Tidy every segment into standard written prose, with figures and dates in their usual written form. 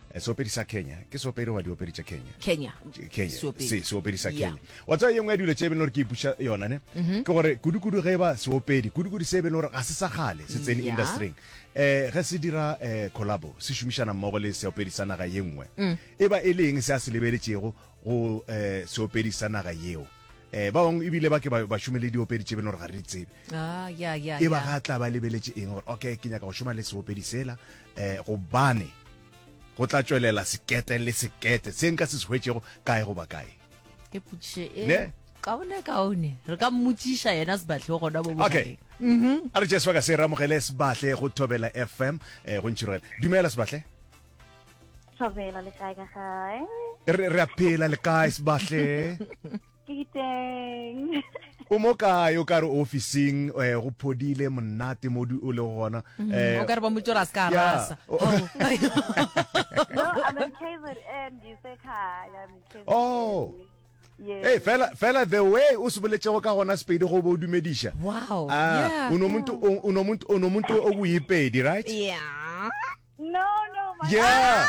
Soapedi sa Kenya ke soapedi wa diopedi tsa Kenya Kenya soapedi sa Kenya wa tsa yengwe dilo tse beno re ke ipusha yona ne ke gore kudu ge ba soapedi kudu se beno re ga se sa gale se tsene industry ge se dira collabo se shumishana mmogo le soapedi sa naga yengwe e ba e leng se a se lebeletšego go soapedi sa naga yeo ba bang ibile ba ke ba shumele diopedi tse beno re ga re tsebe e ba ga tla ba lebeletse eng gore okay ke nyaka go shuma le soapedi sela go bane go tla tswelela sekete le sekete se nka se swetšego kae go ba kae ke putše kaone re ka mmotsisha yena se batle gona bo okay a re jeswa ka se ramogele se batle go Thobela FM go ntšhirela dumela se batle Thobela le kae ka gae re a phela le kae se batle ke teng o mo kae o ka re officing go phodile monate mo di o le gona o ka re ba motsora ska rasa no I'm in KZN you say hi I'm in KZN oh hey fela the way o se boletšego ka gona Sepedi go bo dumediša wow unomuntu okuyipedi right no my yeah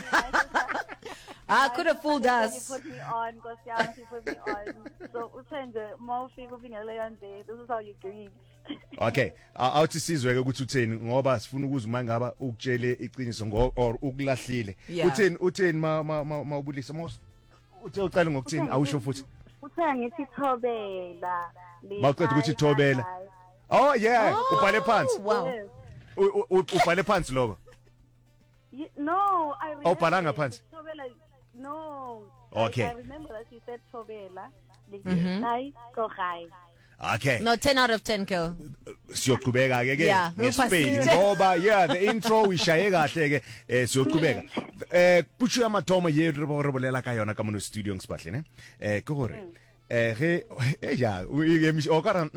I could have fooled us. You put me on, because you put me on. So, Utenge, Mofi, this is how you greet. Okay, awuthi sizwe ke ukuthi utheni ngoba sifuna ukuzuma ngaba ukutshele iqiniso or ukulahlile. Utheni ma ubulisa mos. Uthe uqale ngokuthini awusho futhi. Uthe ngithi Thobela. Maqedwe ukuthi Thobela. Oh yeah, ubhale phansi. Wow. Ubhale phansi lokho. No, I remember. Oh, bhalanga phansi. Thobela. No. Okay. I remember that you said Thobela. Go high. Okay. No, 10 out of 10 kill. Siyoqhubeka ke ngeSpain ngoba the intro ishaye kahle ke siyoqhubeka. Putshu amathomo ye re bolela ka yona ka mono studio ngisbahle ne. Ke gore ge o ka ra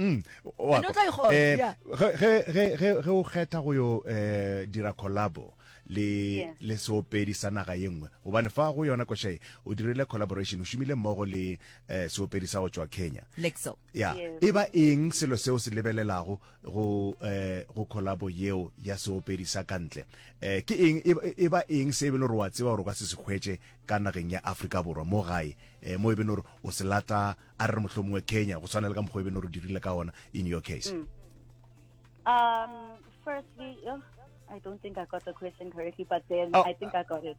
ge o kgetha go yo dira collabo le soapedi sa naga yengwe o bane fa go yona košae o dirile collaboration o shumile mmogo le soapedi sa go tswa Kenya Lexo e ba eng selo seo se lebelelago go collabo yeo ya soapedi sa kantle ke eng e ba eng se beno re wa tseba gore ka se sekgwetse ka nageng ya Afrika Borwa mo gae mo e beno re o se lata a re mohlomongwe Kenya go tshwana le ka mokgwa e beno re dirile ka ona in your case firstly I don't think I got the question correctly, but then I think I got it.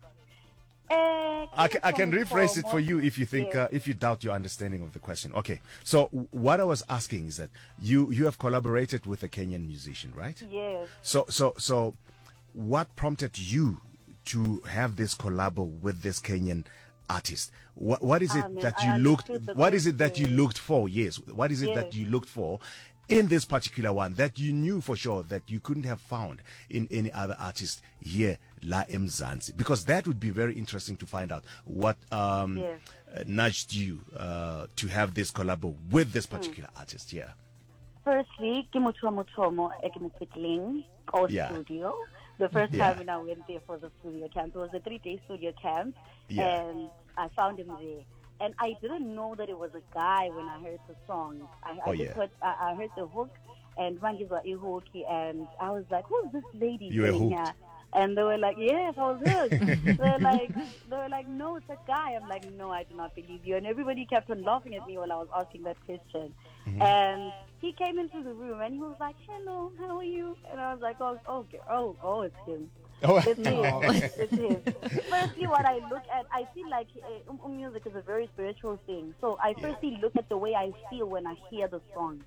I can rephrase it for you if you think if you doubt your understanding of the question. Okay, so what I was asking is that you have collaborated with a Kenyan musician, right? Yes. So what prompted you to have this collabo with this Kenyan artist? What is it that you looked? What is it that you looked for? Yes. What is it that you looked for in this particular one that you knew for sure that you couldn't have found in any other artist here la Mzansi? Because that would be very interesting to find out what nudged you to have this collabo with this particular artist. Yeah. Firstly, ke motho wa mothomo e ke mopetling studio. The first time when I went there for the studio camp, it was a 3-day studio camp, and I found him there. And I didn't know that it was a guy when I heard the song. I heard the hook, and Rangizwa Ihoki, and I was like, "Who's this lady?" You were hooked. Here? And they were like, "Yes, I was hooked." they were like, "No, it's a guy." I'm like, "No, I do not believe you." And everybody kept on laughing at me while I was asking that question. And he came into the room and he was like, "Hello, how are you?" And I was like, "Oh, it's him." It's him. Firstly, what I look at, I feel like music is a very spiritual thing. So I firstly look at the way I feel when I hear the song,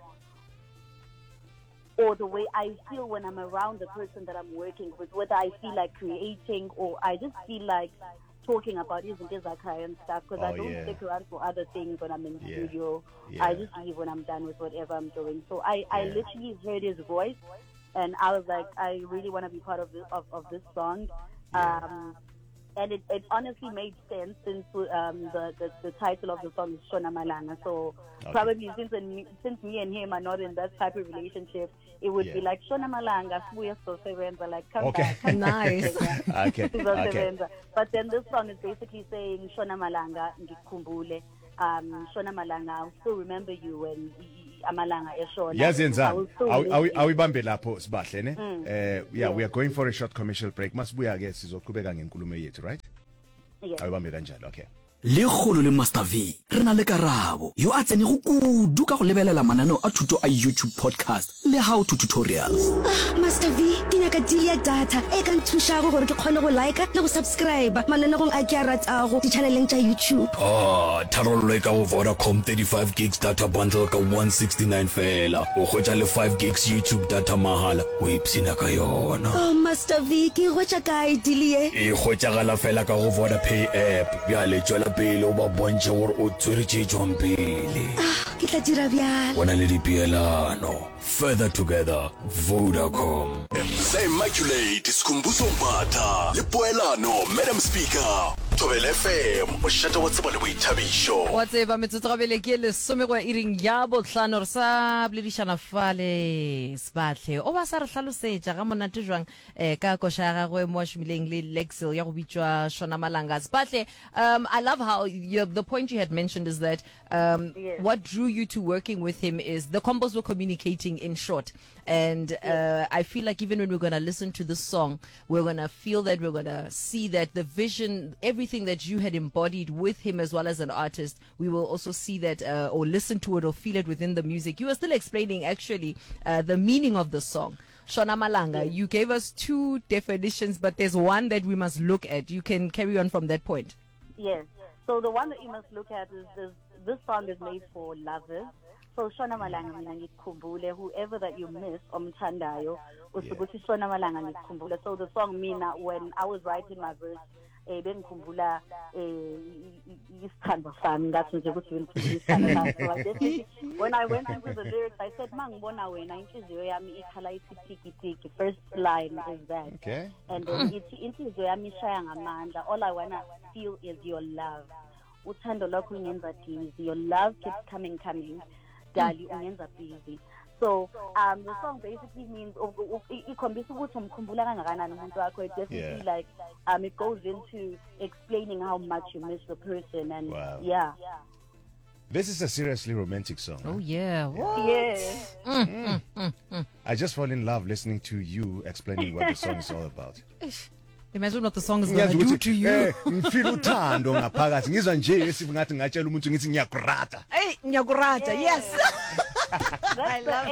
or the way I feel when I'm around the person that I'm working with, whether I feel like creating or I just feel like talking about and stuff, because I don't stick around for other things when I'm in the studio. I just leave when I'm done with whatever I'm doing. So I literally heard his voice, and I was like, I really want to be part of this song. And it honestly made sense since the title of the song is Shona Malanga. So probably since me and him are not in that type of relationship, it would be like Shona Malanga, Sbuya Sosebenza, like come back. Nice. Okay. But then this song is basically saying Shona Malanga, Ngikumbule. Shona Malanga, I'll still remember you when Amalanga Eshona. Yazenza. Awibambe lapho sibahle ne? We are going for a short commercial break. Masibuya ke sizoqhubeka ngenkulumo yethu, right? Yes. Awubambe kanjalo. Okay. le kgolo le Master V re na le Karabo yo a tsene go kudu ka go lebelela mananeo a thuto a YouTube podcast le how to tutorials. Master V ke nyaka deal ya data e ka nthuša go gore ke kgone go like le go subscribe mananeo a ke a ratago di channeleng tša YouTube. Tharollo e ka go Vodacom 35 gigs data bundle ka 169 fela o hwetša le 5 gigs YouTube data mahala o ipsina ka yona. Oh Master V ke hwetša kae deal ye? E hwetšagala fela ka go Vodapay app bjale tšwela pele o ba bontše gore o tsweretše tšwang pele. Ke tla dira bjalo. Bona le dipeelano. Further together, Vodacom. Immaculate Sikhumbuzo Mbatha le Poelano Madam Speaker Thobela FM o shata wa tseba le boithabišo wa tseba metsotso ga bele ke le some go iring ya botlhano re sa bledišana fale Sebatle o ba sa re hlalosetša ga monate jwang ka koša ya gagwe mo šomileng le Lexil ya go bitšwa Shona Malanga. Sebatle, I love how the point you had mentioned is that Yes. what drew you to working with him is the combos were communicating in short. And I feel like even when we're going to listen to this song, we're going to feel that, we're going to see that the vision, everything that you had embodied with him as well as an artist, we will also see that or listen to it or feel it within the music. You were still explaining actually the meaning of the song. Shona Malanga, you gave us two definitions, but there's one that we must look at. You can carry on from that point. Yes. So the one that you must look at is this song is made for lovers. So Shona Malanga mina ngikukhumbule, whoever that you miss omthandayo usukuthi Shona Malanga ngikukhumbule. So the song mina, when I was writing my verse, bengikhumbula isithando sami ngathi nje ukuthi ngikhumbula isithando sami. So I definitely, when I went into the lyrics, I said mangibona wena inhliziyo yami ikhala ithi tiki. First line is that. Okay. And then ithi inhliziyo yami ishaya ngamandla. All I wanna feel is your love. Uthando lwakho ungenza busy. Your love keeps coming. Dali ungenza busy. So the song basically means ikhombisa ukuthi umkhumbula kangakanani umuntu wakho. It definitely like it goes into explaining how much you miss the person. And Wow. yeah. This is a seriously romantic song. Oh, yeah. What? Yes. I just fall in love listening to you explaining what the song is all about. Imagine what the song is going to do to you. Ngifila uthando ngaphakathi ngizwa nje esithi ngathi ngatshela umuntu ngithi ngiyakurata. Hey, nyakurata, yes. I love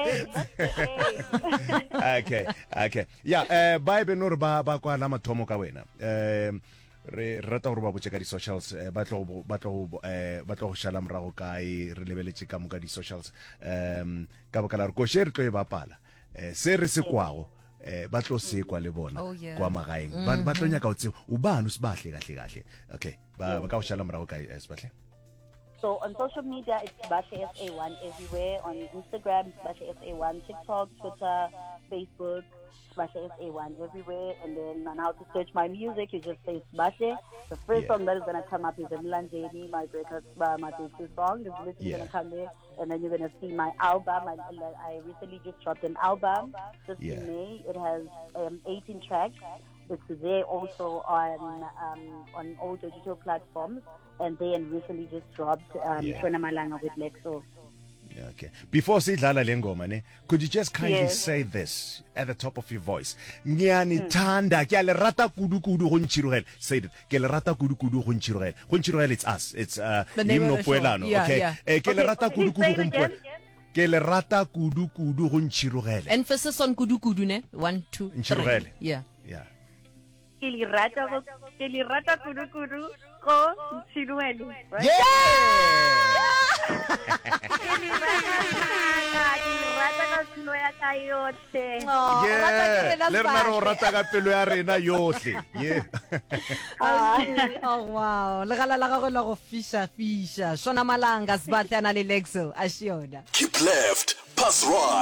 it. Okay. Yeah, ba be no re ba kwa la mathomo ka wena. Re rata gore ba botse ka di socials ba tlo go shala morago kae re lebeletse ka mo ka di socials ka baka la re go share tlo e bapala se re se kwago ba tlo se kwa le bona Oh, yeah. kwa magaeng ba tlo nyaka o tse o bana o se bahle kahle okay ba ka go shala morago kae Sebatle. So on social media, it's Bahle SA1 everywhere. On Instagram, it's Bahle SA1, TikTok, Twitter, Facebook, Bahle SA1 everywhere. And then on how to search my music, you just say Bahle. The first song that is going to come up is Mlanjeni, my breakup, my debut song. It's literally going to come there. And then you're going to see my album. I recently just dropped an album just in May. It has 18 tracks. It's there also on all digital platforms. And then recently just dropped Shona Malanga with Lexo. Okay. Before sidlala le ngoma ne, could you just kindly Yes. say this at the top of your voice? Ngiyanithanda, ke a le rata kudu go ntshirogela. Say it. Ke le rata kudu go ntshirogela. Go ntshirogela, it's us. It's The name of the show. Poelano, Yeah, okay? yeah. Ke le rata kudu say it go again. Ke le rata kudu go ntshirogela. Emphasis on kudu kudu, ne? 1, 2, 3. Ntshirogela. Yeah. Yeah. Ke li rata kudu ko Ntshirogela, right? Yeah. Le rena ro rata ka pelo ya rena yohle. Yeah. Oh, wow. Legala la gagwe la go fisha. Shona Malanga, Sebatle a na le Lexo, a shiona. Keep left, pass right.